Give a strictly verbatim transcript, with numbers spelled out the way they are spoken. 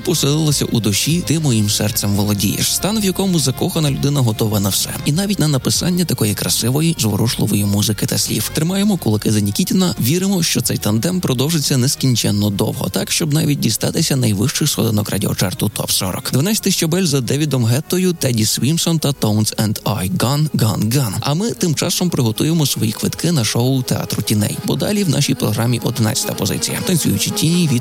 поселилася у душі, ти моїм серцем володієш. Стан, в якому закохана людина готова на все. І навіть на написання такої красивої, зворушливої музики та слів. Тримаємо кулаки за Нікітіна, віримо, що цей тандем продовжиться нескінченно довго, так, щоб навіть дістатися найвищих сходинок радіочарту топ сорок. дванадцятий щабель за Девідом Геттою, Теді Свімсон та Tones and I. Gone, gone, gone. А ми тим часом приготуємо свої квитки на шоу театру тіней. Бо далі в нашій програмі одинадцята позиція. Танцюючі тіні від